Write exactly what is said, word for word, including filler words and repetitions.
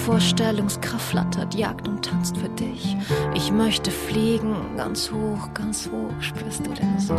Vorstellungskraft flattert, jagt und tanzt für dich. Ich möchte fliegen, ganz hoch, ganz hoch, spürst du den Sinn?